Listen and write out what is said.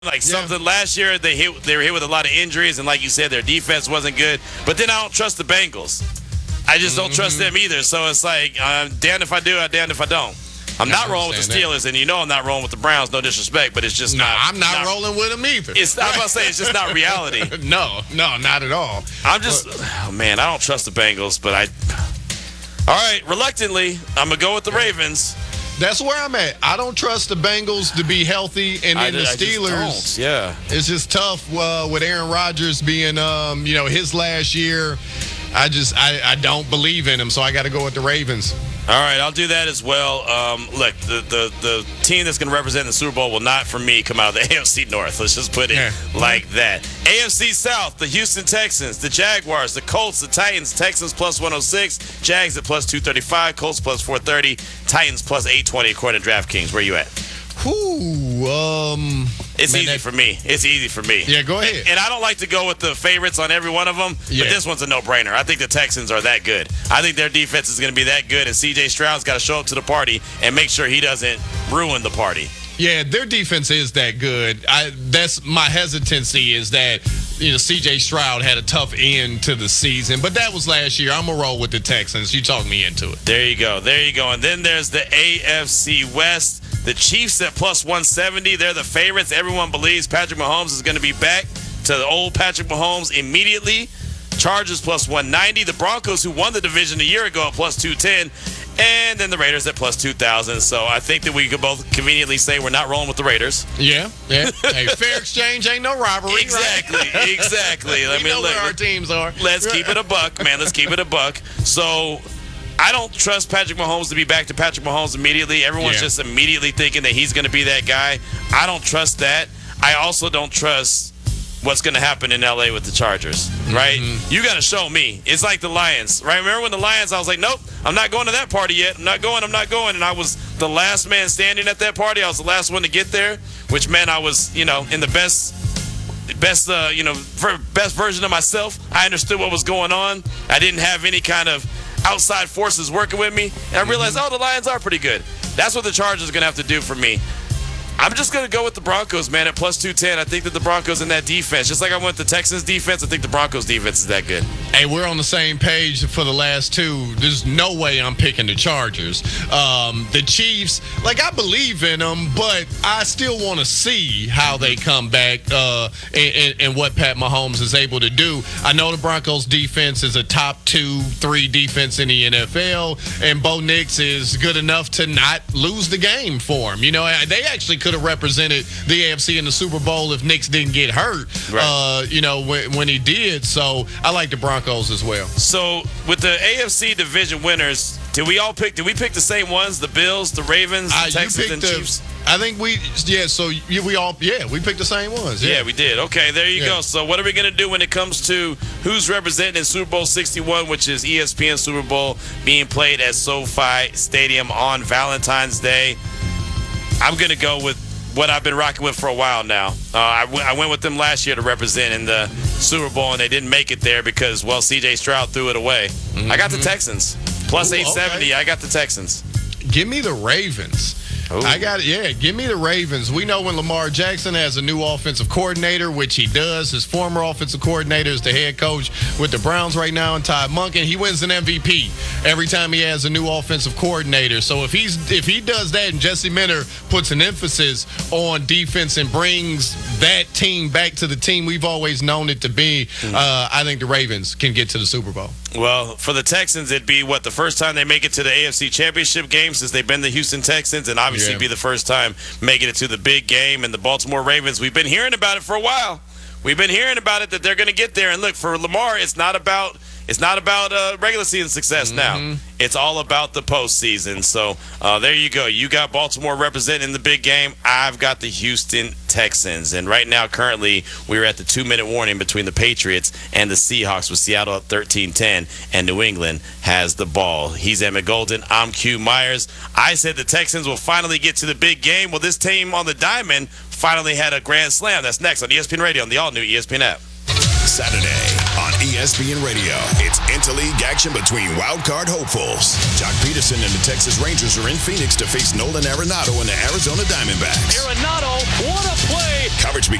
Like something last year, they were hit with a lot of injuries, and like you said, their defense wasn't good. But then I don't trust the Bengals. I just don't trust them either. So it's like, damned if I do, damned if I don't. I'm not rolling with the Steelers, and I'm not rolling with the Browns. No disrespect, but it's just not. I'm not rolling with them either. I'm about to say it's just not reality. No, not at all. I'm just, I don't trust the Bengals, but all right, reluctantly, I'm gonna go with the Ravens. That's where I'm at. I don't trust the Bengals to be healthy, and then the Steelers. It's just tough with Aaron Rodgers being, his last year. I don't believe in him, so I got to go with the Ravens. All right, I'll do that as well. Look, the team that's going to represent the Super Bowl will not, for me, come out of the AFC North. Let's just put it like that. AFC South, the Houston Texans, the Jaguars, the Colts, the Titans. Texans plus 106, Jags at plus 235, Colts plus 430, Titans plus 820 according to DraftKings. Where you at? It's easy for me. It's easy for me. Yeah, go ahead. And I don't like to go with the favorites on every one of them, but this one's a no-brainer. I think the Texans are that good. I think their defense is going to be that good, and C.J. Stroud's got to show up to the party and make sure he doesn't ruin the party. Yeah, their defense is that good. That's my hesitancy is that C.J. Stroud had a tough end to the season, but that was last year. I'm going to roll with the Texans. You talked me into it. There you go. And then there's the AFC West. The Chiefs at plus 170. They're the favorites. Everyone believes Patrick Mahomes is going to be back to the old Patrick Mahomes immediately. Chargers plus 190. The Broncos, who won the division a year ago, at plus 210. And then the Raiders at plus 2,000. So I think that we could both conveniently say we're not rolling with the Raiders. Yeah. Hey, fair exchange ain't no robbery. Exactly. We know where our teams are. Let's keep it a buck, man. Let's keep it a buck. So I don't trust Patrick Mahomes to be back to Patrick Mahomes immediately. Everyone's just immediately thinking that he's going to be that guy. I don't trust that. I also don't trust what's going to happen in L.A. with the Chargers, right? You got to show me. It's like the Lions, right? Remember when the Lions, I was like, nope, I'm not going to that party yet. I'm not going. And I was the last man standing at that party. I was the last one to get there, which meant I was, in the best version of myself. I understood what was going on. I didn't have any kind of outside forces working with me, and I realized, the Lions are pretty good. That's what the Chargers are going to have to do for me. I'm just going to go with the Broncos, man, at plus 210. I think that the Broncos in that defense, just like I went with the Texans defense, I think the Broncos defense is that good. Hey, we're on the same page for the last two. There's no way I'm picking the Chargers. The Chiefs, I believe in them, but I still want to see how they come back and what Pat Mahomes is able to do. I know the Broncos defense is a top 2-3 defense in the NFL, and Bo Nix is good enough to not lose the game for him. They actually could have represented the AFC in the Super Bowl if Nix didn't get hurt, when he did. So I like the Broncos as well. So with the AFC division winners, did we pick the same ones? The Bills, the Ravens, the Texans, and Chiefs? I think we picked the same ones. Yeah, we did. Okay, there you go. So what are we going to do when it comes to who's representing in Super Bowl 61, which is ESPN Super Bowl being played at SoFi Stadium on Valentine's Day? I'm going to go with what I've been rocking with for a while now. I went with them last year to represent in the Super Bowl, and they didn't make it there because, C.J. Stroud threw it away. I got the Texans. Plus 870, okay. I got the Texans. Give me the Ravens. I got it. Yeah, give me the Ravens. We know when Lamar Jackson has a new offensive coordinator, which he does. His former offensive coordinator is the head coach with the Browns right now, and Todd Monken. He wins an MVP every time he has a new offensive coordinator. So if he does that and Jesse Minter puts an emphasis on defense and brings that team back to the team we've always known it to be, I think the Ravens can get to the Super Bowl. Well, for the Texans, it'd be, the first time they make it to the AFC Championship game since they've been the Houston Texans, and obviously be the first time making it to the big game. And the Baltimore Ravens, we've been hearing about it for a while. We've been hearing about it, that they're going to get there. And look, for Lamar, it's not about regular season success now. It's all about the postseason. So there you go. You got Baltimore representing the big game. I've got the Houston Texans. And right now, currently, we're at the 2-minute warning between the Patriots and the Seahawks, with Seattle at 13-10, and New England has the ball. He's Emmett Golden. I'm Q Myers. I said the Texans will finally get to the big game. Well, this team on the diamond finally had a grand slam. That's next on ESPN Radio on the all-new ESPN app. Saturday On ESPN Radio, it's interleague action between wildcard hopefuls. Jock Peterson and the Texas Rangers are in Phoenix to face Nolan Arenado and the Arizona Diamondbacks. Arenado, what a play! Coverage